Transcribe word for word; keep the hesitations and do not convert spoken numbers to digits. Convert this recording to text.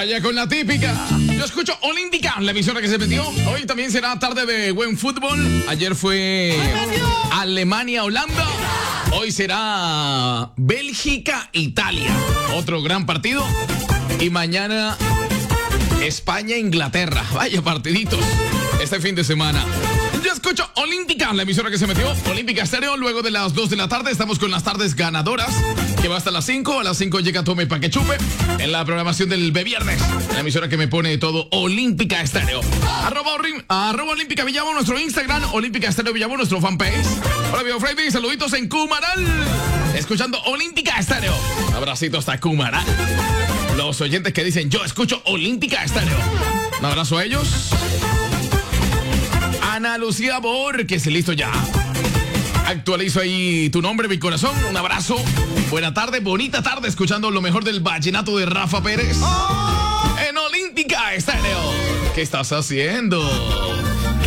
Vaya con la típica. Yo escucho Olímpica, la emisora que se metió. Hoy también será tarde de buen fútbol. Ayer fue Alemania-Holanda. Hoy será Bélgica-Italia. Otro gran partido. Y mañana España-Inglaterra. Vaya partiditos este fin de semana. Yo escucho Olímpica, la emisora que se metió. Olímpica Estéreo. Luego de las dos de la tarde estamos con las tardes ganadoras, que va hasta las cinco. A las cinco llega Tome Pa' que Chupe en la programación del B Viernes. La emisora que me pone todo Olímpica Estéreo. Arroba, arroba Olímpica Villavo, nuestro Instagram. Olímpica Estéreo Villavo, nuestro fanpage. Hola, Bio Friday. Saluditos en Cumaral. Escuchando Olímpica Estéreo. Abracito hasta Cumaral. Los oyentes que dicen yo escucho Olímpica Estéreo. Un abrazo a ellos. Ana Lucía Borges, listo ya. Actualizo ahí tu nombre, mi corazón. Un abrazo. Buena tarde, bonita tarde, escuchando lo mejor del vallenato de Rafa Pérez. En Olímpica Estéreo. ¿Qué estás haciendo?